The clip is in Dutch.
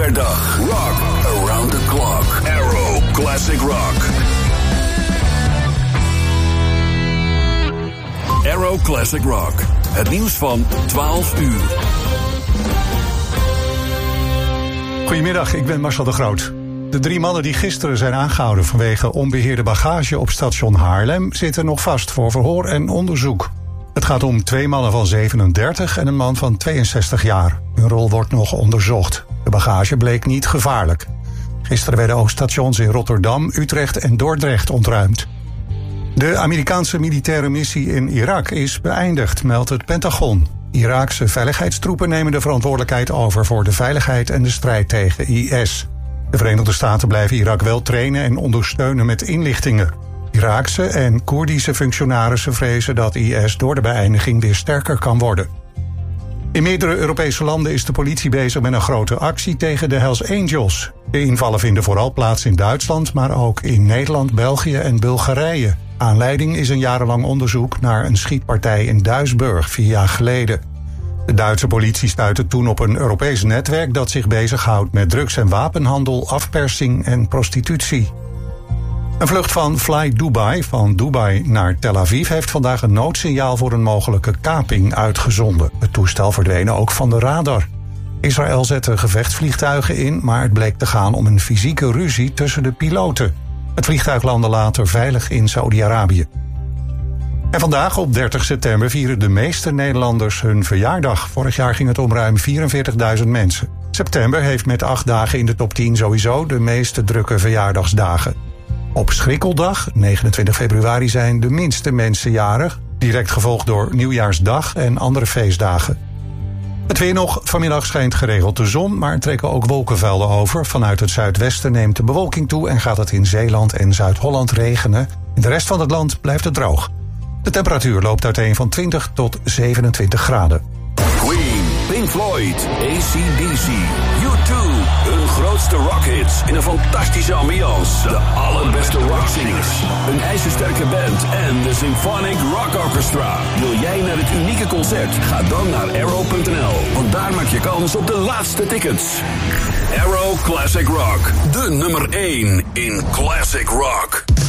per dag. Rock around the clock. Arrow Classic Rock. Arrow Classic Rock. Het nieuws van 12 uur. Goedemiddag, ik ben Marcel de Groot. De 3 mannen die gisteren zijn aangehouden vanwege onbeheerde bagage op station Haarlem zitten nog vast voor verhoor en onderzoek. Het gaat om 2 mannen van 37 en een man van 62 jaar. Hun rol wordt nog onderzocht. De bagage bleek niet gevaarlijk. Gisteren werden ook stations in Rotterdam, Utrecht en Dordrecht ontruimd. De Amerikaanse militaire missie in Irak is beëindigd, meldt het Pentagon. Iraakse veiligheidstroepen nemen de verantwoordelijkheid over voor de veiligheid en de strijd tegen IS. De Verenigde Staten blijven Irak wel trainen en ondersteunen met inlichtingen. Iraakse en Koerdische functionarissen vrezen dat IS door de beëindiging weer sterker kan worden. In meerdere Europese landen is de politie bezig met een grote actie tegen de Hells Angels. De invallen vinden vooral plaats in Duitsland, maar ook in Nederland, België en Bulgarije. Aanleiding is een jarenlang onderzoek naar een schietpartij in Duisburg 4 jaar geleden. De Duitse politie stuitte toen op een Europees netwerk dat zich bezighoudt met drugs- en wapenhandel, afpersing en prostitutie. Een vlucht van Fly Dubai van Dubai naar Tel Aviv heeft vandaag een noodsignaal voor een mogelijke kaping uitgezonden. Het toestel verdween ook van de radar. Israël zette gevechtsvliegtuigen in, maar het bleek te gaan om een fysieke ruzie tussen de piloten. Het vliegtuig landde later veilig in Saudi-Arabië. En vandaag, op 30 september, vieren de meeste Nederlanders hun verjaardag. Vorig jaar ging het om ruim 44.000 mensen. September heeft met 8 dagen in de top 10 sowieso de meeste drukke verjaardagsdagen. Op Schrikkeldag, 29 februari, zijn de minste mensen jarig. Direct gevolgd door Nieuwjaarsdag en andere feestdagen. Het weer nog. Vanmiddag schijnt geregeld de zon, maar trekken ook wolkenvelden over. Vanuit het zuidwesten neemt de bewolking toe en gaat het in Zeeland en Zuid-Holland regenen. In de rest van het land blijft het droog. De temperatuur loopt uiteen van 20 tot 27 graden. Queen, Pink Floyd, AC/DC, U2. Hun grootste rockhits in een fantastische ambiance. De allerbeste rockzingers. Een ijzersterke band en de Symphonic Rock Orchestra. Wil jij naar het unieke concert? Ga dan naar arrow.nl. Want daar maak je kans op de laatste tickets. Arrow Classic Rock. De nummer 1 in Classic Rock.